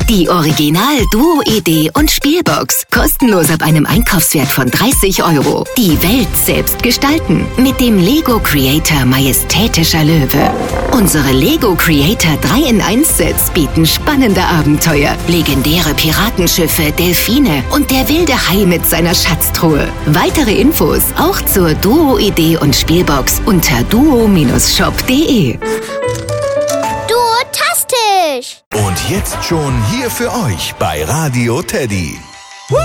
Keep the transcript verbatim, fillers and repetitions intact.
Die Original-Duo-Idee und Spielbox. Kostenlos ab einem Einkaufswert von dreißig Euro. Die Welt selbst gestalten. Mit dem Lego Creator Majestätischer Löwe. Unsere Lego Creator drei in eins Sets bieten spannende Abenteuer, legendäre Piratenschiffe, Delfine und der wilde Hai mit seiner Schatztruhe. Weitere Infos auch zur Duo-Idee und Spielbox unter duo Shop punkt de. Duotastisch! Und jetzt schon hier für euch bei Radio Teddy.